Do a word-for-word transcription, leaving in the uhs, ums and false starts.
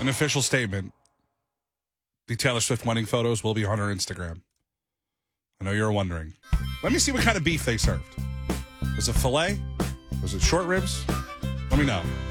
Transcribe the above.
an official statement. The Taylor Swift wedding photos will be on her Instagram. I know you're wondering. Let me see what kind of beef they served. Was it filet? Was it short ribs? Let me know.